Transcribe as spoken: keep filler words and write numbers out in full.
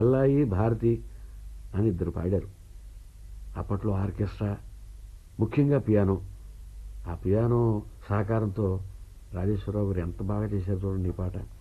ఎల్లాయి భారతి అని ఇద్దరు పాడారు. అప్పట్లో ఆర్కెస్ట్రా, ముఖ్యంగా పియానో. ఆ పియానో సహకారంతో రాజేశ్వరరావు గారు ఎంత బాగా చేశారు చూడండి ఈ పాట.